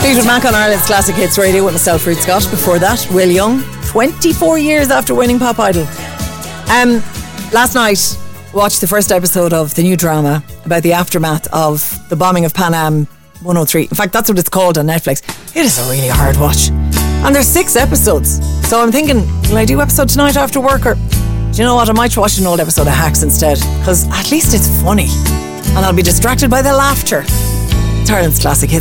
Fleetwood Mac on Ireland's Classic Hits Radio with myself, Ruth Scott. Before that, Will Young, 24 years after winning Pop Idol. Last night, watched the first episode of the new drama about the aftermath of the bombing of Pan Am 103. In fact, that's what it's called on Netflix. It is a really hard watch. And there's 6 episodes. So I'm thinking, will I do episode tonight after work? Or, do you know what, I might watch an old episode of Hacks instead. Because at least it's funny. And I'll be distracted by the laughter. It's Ireland's Classic Hits.